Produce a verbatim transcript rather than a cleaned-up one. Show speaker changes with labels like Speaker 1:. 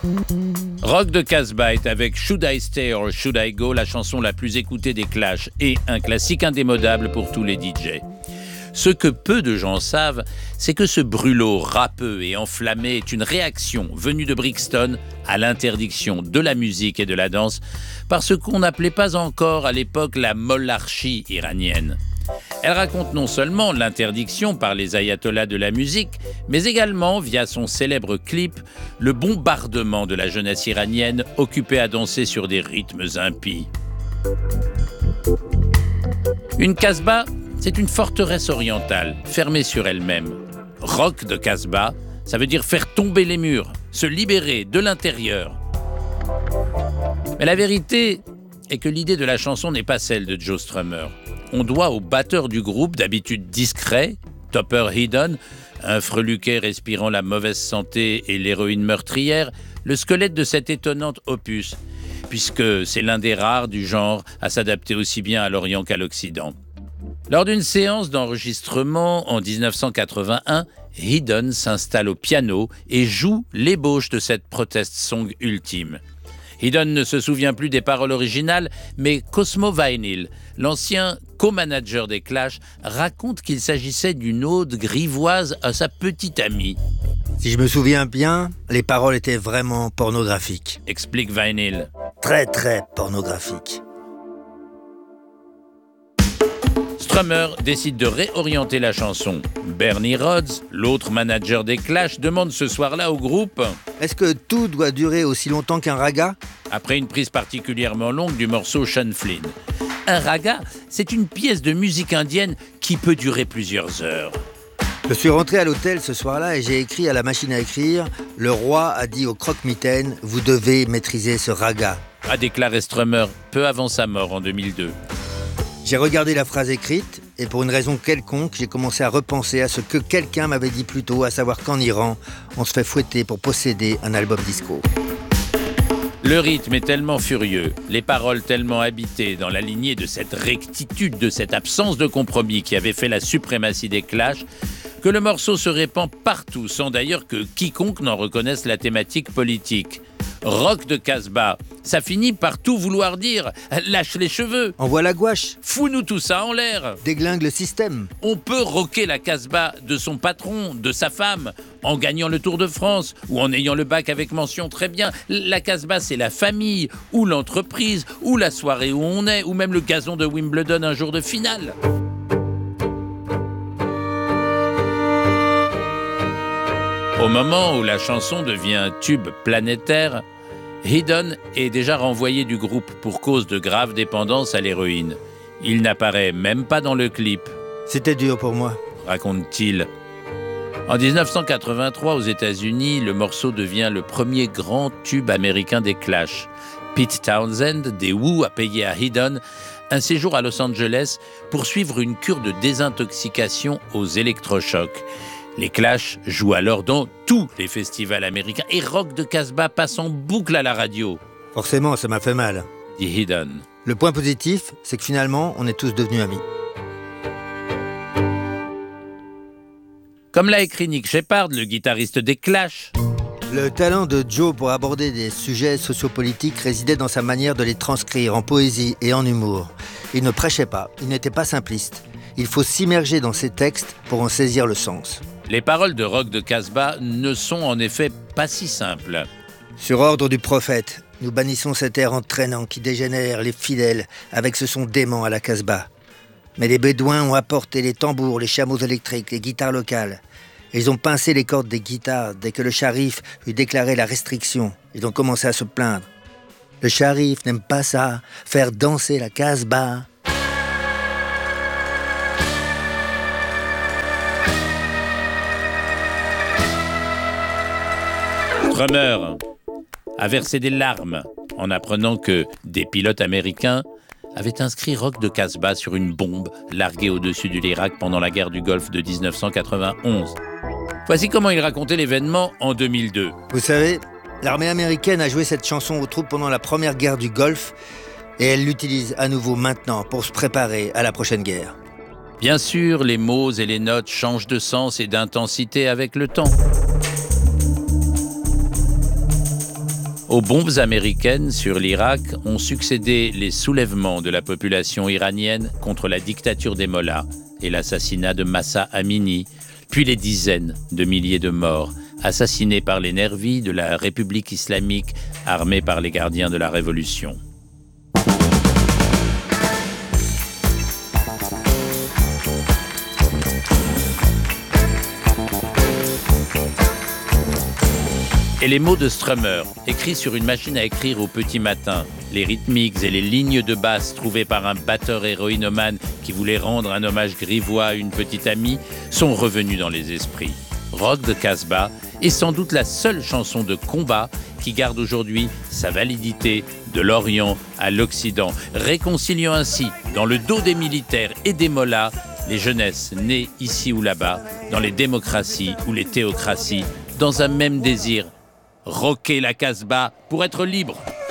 Speaker 1: Rock de Casbah est avec Should I Stay or Should I Go la chanson la plus écoutée des Clash et un classique indémodable pour tous les D J. Ce que peu de gens savent, c'est que ce brûlot râpeux et enflammé est une réaction venue de Brixton à l'interdiction de la musique et de la danse par ce qu'on n'appelait pas encore à l'époque la mollarchie iranienne. Elle raconte non seulement l'interdiction par les ayatollahs de la musique, mais également, via son célèbre clip, le bombardement de la jeunesse iranienne occupée à danser sur des rythmes impies. Une Casbah, c'est une forteresse orientale, fermée sur elle-même. Rock de Casbah, ça veut dire faire tomber les murs, se libérer de l'intérieur. Mais la vérité est que l'idée de la chanson n'est pas celle de Joe Strummer. On doit au batteur du groupe, d'habitude discret, Topper Headon, un freluquet respirant la mauvaise santé et l'héroïne meurtrière, le squelette de cet étonnant opus, puisque c'est l'un des rares du genre à s'adapter aussi bien à l'Orient qu'à l'Occident. Lors d'une séance d'enregistrement en dix-neuf cent quatre-vingt-un, Headon s'installe au piano et joue l'ébauche de cette protest song ultime. Headon ne se souvient plus des paroles originales, mais Cosmo Vinyl, l'ancien co-manager des Clash, raconte qu'il s'agissait d'une ode grivoise à sa petite amie.
Speaker 2: Si je me souviens bien, les paroles étaient vraiment pornographiques.
Speaker 1: Explique Vinyl.
Speaker 2: Très très pornographiques.
Speaker 1: Strummer décide de réorienter la chanson. Bernie Rhodes, l'autre manager des Clash, demande ce soir-là au groupe
Speaker 2: « Est-ce que tout doit durer aussi longtemps qu'un raga ?»
Speaker 1: Après une prise particulièrement longue du morceau Sean Flynn. Un raga, c'est une pièce de musique indienne qui peut durer plusieurs heures.
Speaker 2: Je suis rentré à l'hôtel ce soir-là et j'ai écrit à la machine à écrire « Le roi a dit au croque-mitaine, vous devez maîtriser ce raga. »
Speaker 1: a déclaré Strummer peu avant sa mort en deux mille deux.
Speaker 2: J'ai regardé la phrase écrite et pour une raison quelconque, j'ai commencé à repenser à ce que quelqu'un m'avait dit plus tôt, à savoir qu'en Iran, on se fait fouetter pour posséder un album disco.
Speaker 1: Le rythme est tellement furieux, les paroles tellement habitées dans la lignée de cette rectitude, de cette absence de compromis qui avait fait la suprématie des Clash, que le morceau se répand partout, sans d'ailleurs que quiconque n'en reconnaisse la thématique politique. Rock de Casbah, ça finit par tout vouloir dire. Lâche les cheveux.
Speaker 2: Envoie la gouache.
Speaker 1: Fous-nous tout ça en l'air.
Speaker 2: Déglingue le système.
Speaker 1: On peut rocker la Casbah de son patron, de sa femme, en gagnant le Tour de France ou en ayant le bac avec mention très bien. La Casbah, c'est la famille, ou l'entreprise, ou la soirée où on est, ou même le gazon de Wimbledon un jour de finale. Au moment où la chanson devient un tube planétaire, Headon est déjà renvoyé du groupe pour cause de grave dépendance à l'héroïne. Il n'apparaît même pas dans le clip.
Speaker 2: C'était dur pour moi,
Speaker 1: raconte-t-il. En dix-neuf cent quatre-vingt-trois, aux États-Unis, le morceau devient le premier grand tube américain des Clash. Pete Townsend, des Who, a payé à Headon un séjour à Los Angeles pour suivre une cure de désintoxication aux électrochocs. Les Clash jouent alors dans tous les festivals américains et Rock de Casbah passe en boucle à la radio.
Speaker 2: Forcément, ça m'a fait mal,
Speaker 1: dit Headon.
Speaker 2: Le point positif, c'est que finalement, on est tous devenus amis.
Speaker 1: Comme l'a écrit Nick Shepard, le guitariste des Clash.
Speaker 2: Le talent de Joe pour aborder des sujets sociopolitiques résidait dans sa manière de les transcrire en poésie et en humour. Il ne prêchait pas, il n'était pas simpliste. Il faut s'immerger dans ses textes pour en saisir le sens.
Speaker 1: Les paroles de Rock de Casbah ne sont en effet pas si simples.
Speaker 2: Sur ordre du prophète, nous bannissons cet air entraînant qui dégénère les fidèles avec ce son dément à la Casbah. Mais les Bédouins ont apporté les tambours, les chameaux électriques, les guitares locales. Ils ont pincé les cordes des guitares dès que le sharif eut déclaré la restriction. Ils ont commencé à se plaindre. Le sharif n'aime pas ça, faire danser la Casbah.
Speaker 1: Strummer a versé des larmes en apprenant que des pilotes américains avaient inscrit Rock de Casbah sur une bombe larguée au-dessus de l'Irak pendant la guerre du Golfe de dix-neuf cent quatre-vingt-onze. Voici comment il racontait l'événement en deux mille deux.
Speaker 2: Vous savez, l'armée américaine a joué cette chanson aux troupes pendant la première guerre du Golfe et elle l'utilise à nouveau maintenant pour se préparer à la prochaine guerre.
Speaker 1: Bien sûr, les mots et les notes changent de sens et d'intensité avec le temps. Aux bombes américaines sur l'Irak ont succédé les soulèvements de la population iranienne contre la dictature des mollahs et l'assassinat de Mahsa Amini, puis les dizaines de milliers de morts assassinés par les nervis de la République islamique armée par les gardiens de la Révolution. Et les mots de Strummer, écrits sur une machine à écrire au petit matin, les rythmiques et les lignes de basse trouvées par un batteur héroïnomane qui voulait rendre un hommage grivois à une petite amie, sont revenus dans les esprits. Rock de Casbah est sans doute la seule chanson de combat qui garde aujourd'hui sa validité de l'Orient à l'Occident, réconciliant ainsi, dans le dos des militaires et des mollahs, les jeunesses nées ici ou là-bas, dans les démocraties ou les théocraties, dans un même désir: rocker la Casbah pour être libre.